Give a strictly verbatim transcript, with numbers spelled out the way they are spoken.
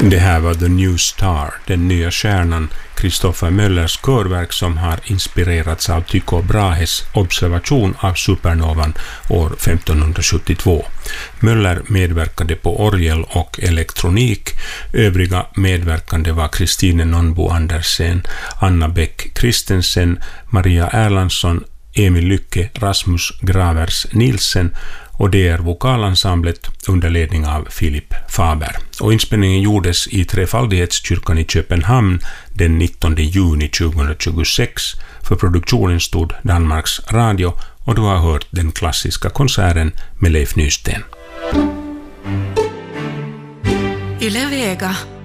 Det här var The New Star, den nya stjärnan, Christopher Möllers körverk som har inspirerats av Tycho Brahes observation av supernovan år femtonhundrasjuttiotvå. Möller medverkade på orgel och elektronik. Övriga medverkande var Kristine Nonbo Andersen, Anna Bäck Kristensen, Maria Erlandsson, Emil Lycke, Rasmus Gravers Nielsen, och det är vokalensemblet under ledning av Philip Faber. Och inspelningen gjordes i Trefaldighetskyrkan i Köpenhamn den nittonde juni tjugohundratjugosex. För produktionen stod Danmarks Radio, och du har hört den klassiska konserten med Leif Nysten. Yle Vega.